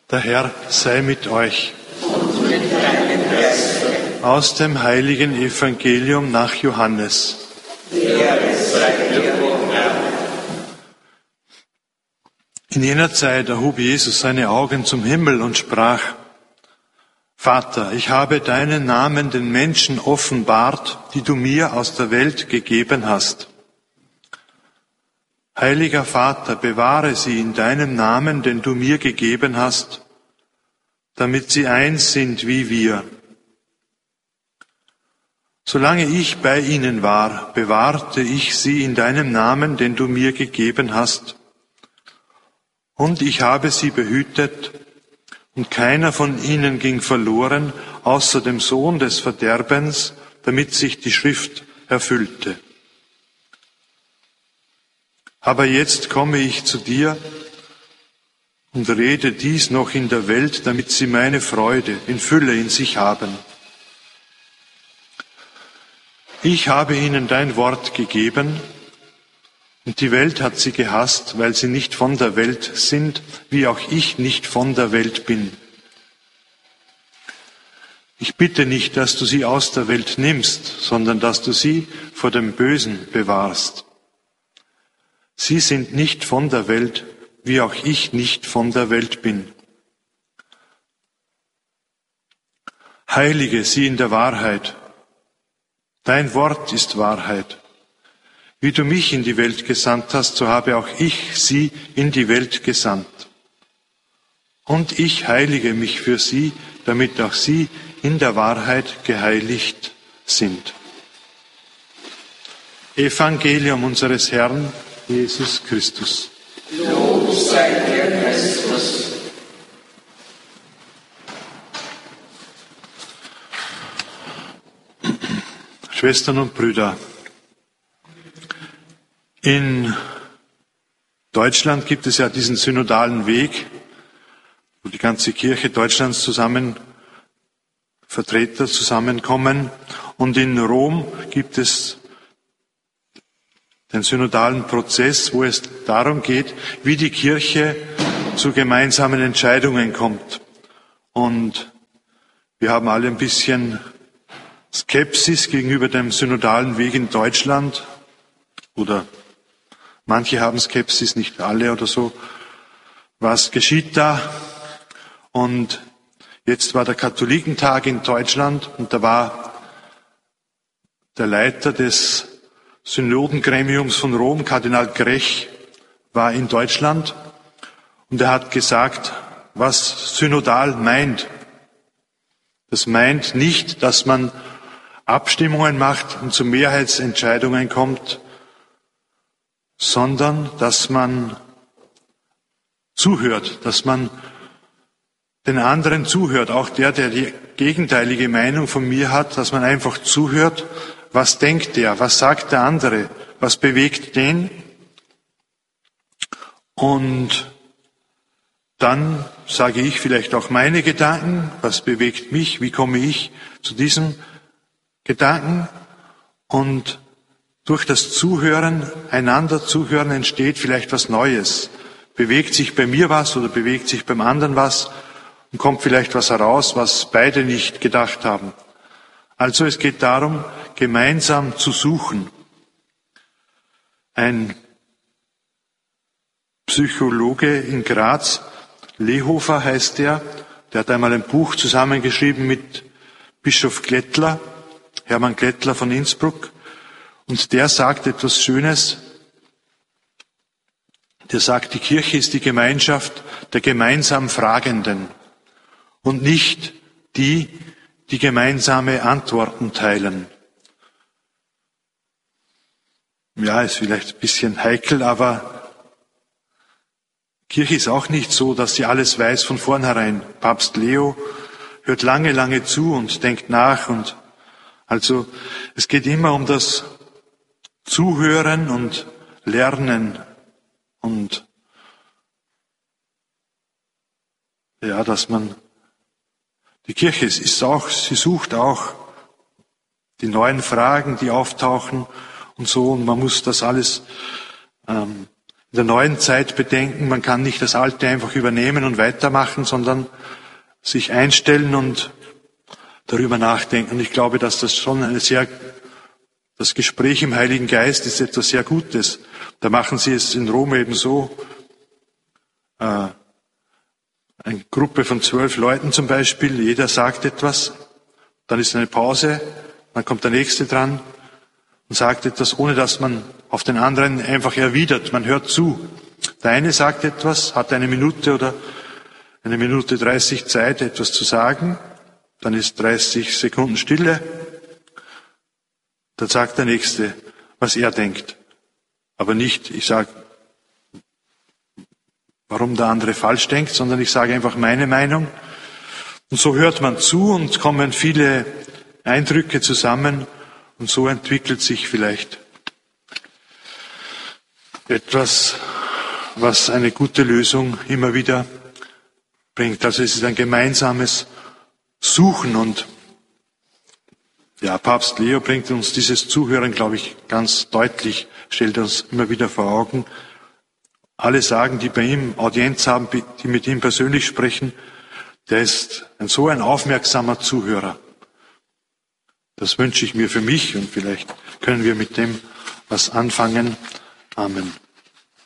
Der Herr sei mit euch. Und mit deinem Geist. Aus dem heiligen Evangelium nach Johannes. Ehre sei dir, o Herr. In jener Zeit erhob Jesus seine Augen zum Himmel und sprach: Vater, ich habe deinen Namen den Menschen offenbart, die du mir aus der Welt gegeben hast. Heiliger Vater, bewahre sie in deinem Namen, den du mir gegeben hast, damit sie eins sind wie wir. Solange ich bei ihnen war, bewahrte ich sie in deinem Namen, den du mir gegeben hast. Und ich habe sie behütet, und keiner von ihnen ging verloren, außer dem Sohn des Verderbens, damit sich die Schrift erfüllte. Aber jetzt komme ich zu dir und rede dies noch in der Welt, damit sie meine Freude in Fülle in sich haben. Ich habe ihnen dein Wort gegeben, und die Welt hat sie gehasst, weil sie nicht von der Welt sind, wie auch ich nicht von der Welt bin. Ich bitte nicht, dass du sie aus der Welt nimmst, sondern dass du sie vor dem Bösen bewahrst. Sie sind nicht von der Welt, wie auch ich nicht von der Welt bin. Heilige sie in der Wahrheit. Dein Wort ist Wahrheit. Wie du mich in die Welt gesandt hast, so habe auch ich sie in die Welt gesandt. Und ich heilige mich für sie, damit auch sie in der Wahrheit geheiligt sind. Evangelium unseres Herrn Jesus Christus. Lob sei dir, Christus. Schwestern und Brüder, in Deutschland gibt es ja diesen synodalen Weg, wo die ganze Kirche Deutschlands Vertreter zusammenkommen. Und in Rom gibt es den synodalen Prozess, wo es darum geht, wie die Kirche zu gemeinsamen Entscheidungen kommt. Und wir haben alle ein bisschen Skepsis gegenüber dem synodalen Weg in Deutschland. Oder manche haben Skepsis, nicht alle oder so. Was geschieht da? Und jetzt war der Katholikentag in Deutschland und da war der Leiter des Synodengremiums von Rom, Kardinal Grech, war in Deutschland und er hat gesagt, was synodal meint. Das meint nicht, dass man Abstimmungen macht und zu Mehrheitsentscheidungen kommt, sondern dass man zuhört, dass man den anderen zuhört, auch der die gegenteilige Meinung von mir hat, dass man einfach zuhört, was denkt der, was sagt der andere, was bewegt den. Und dann sage ich vielleicht auch meine Gedanken, was bewegt mich, wie komme ich zu diesem Gedanken. Und durch das Zuhören, einander zuhören, entsteht vielleicht was Neues. Bewegt sich bei mir was oder bewegt sich beim anderen was und kommt vielleicht was heraus, was beide nicht gedacht haben. Also es geht darum, gemeinsam zu suchen. Ein Psychologe in Graz, Lehofer heißt der hat einmal ein Buch zusammengeschrieben mit Bischof Glättler, Hermann Glättler von Innsbruck, und der sagt etwas Schönes. Der sagt, die Kirche ist die Gemeinschaft der gemeinsam Fragenden und nicht die gemeinsame Antworten teilen. Ja, ist vielleicht ein bisschen heikel, aber Kirche ist auch nicht so, dass sie alles weiß von vornherein. Papst Leo hört lange, lange zu und denkt nach. Und also es geht immer um das Zuhören und Lernen und ja, dass man die Kirche ist auch, sie sucht auch die neuen Fragen, die auftauchen und so, und man muss das alles in der neuen Zeit bedenken, man kann nicht das Alte einfach übernehmen und weitermachen, sondern sich einstellen und darüber nachdenken. Und ich glaube, dass das schon das Gespräch im Heiligen Geist ist etwas sehr Gutes. Da machen sie es in Rom eben so. Eine Gruppe von 12 Leuten zum Beispiel, jeder sagt etwas, dann ist eine Pause, dann kommt der Nächste dran und sagt etwas, ohne dass man auf den anderen einfach erwidert. Man hört zu. Der eine sagt etwas, hat eine Minute oder 1:30 Zeit, etwas zu sagen. Dann ist 30 Sekunden Stille. Dann sagt der Nächste, was er denkt. Aber nicht, ich sage, warum der andere falsch denkt, sondern ich sage einfach meine Meinung. Und so hört man zu und kommen viele Eindrücke zusammen. Und so entwickelt sich vielleicht etwas, was eine gute Lösung immer wieder bringt. Also es ist ein gemeinsames Suchen und ja, Papst Leo bringt uns dieses Zuhören, glaube ich, ganz deutlich, stellt uns immer wieder vor Augen. Alle sagen, die bei ihm Audienz haben, die mit ihm persönlich sprechen, der ist so ein aufmerksamer Zuhörer. Das wünsche ich mir für mich und vielleicht können wir mit dem was anfangen. Amen.